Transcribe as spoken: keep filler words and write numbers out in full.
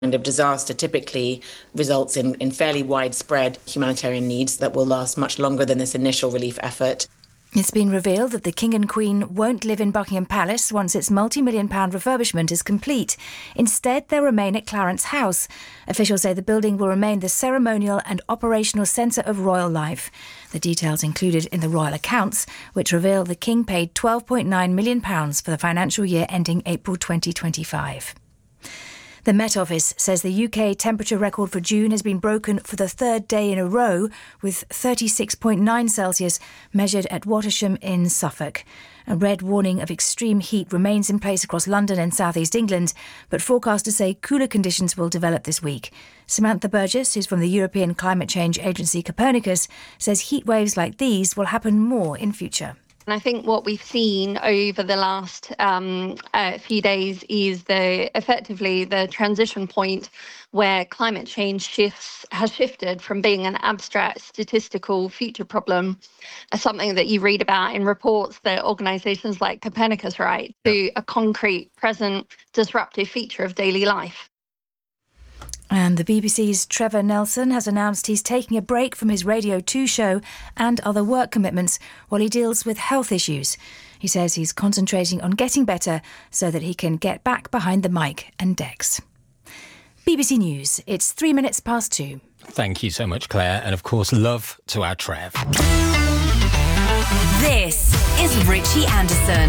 kind of disaster typically results in, in fairly widespread humanitarian needs that will last much longer than this initial relief effort. It's been revealed that the King and Queen won't live in Buckingham Palace once its multi-million pound refurbishment is complete. Instead, they'll remain at Clarence House. Officials say the building will remain the ceremonial and operational centre of royal life. The details included in the royal accounts, which reveal the King paid twelve point nine million pounds for the financial year ending April twenty twenty-five. The Met Office says the U K temperature record for June has been broken for the third day in a row, with thirty-six point nine Celsius measured at Wattisham in Suffolk. A red warning of extreme heat remains in place across London and South East England, but forecasters say cooler conditions will develop this week. Samantha Burgess, who's from the European climate change agency Copernicus, says heat waves like these will happen more in future. And I think what we've seen over the last um, uh, few days is the effectively the transition point where climate change shifts has shifted from being an abstract statistical future problem, uh, something that you read about in reports that organisations like Copernicus write, to a concrete, present, disruptive feature of daily life. And the B B C's Trevor Nelson has announced he's taking a break from his Radio two show and other work commitments while he deals with health issues. He says he's concentrating on getting better so that he can get back behind the mic and decks. B B C News, it's three minutes past two. Thank you so much, Claire. And of course, love to our Trev. This is Richie Anderson.